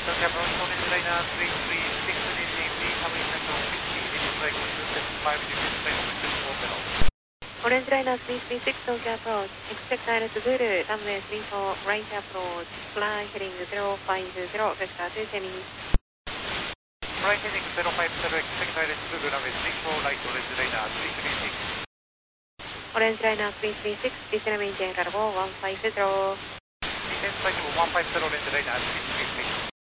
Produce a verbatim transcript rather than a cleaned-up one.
Delta Cameron, Orange Liner three three six Navy, coming Central fifty, Instrike seven five, Instrike two four zero. オレンジライナーさんさんろく東京アプローチ、expect I L S Zulu, runway three four, right approach, fly heading zero five zero, vector to Semi. Right heading zero five zero, expect I L S Zulu, runway three four, right, Orange Liner three three six. オレンジライナーさんさんろく、descend maintain level one five zero. Descend cycle one five zero, Orange Liner three three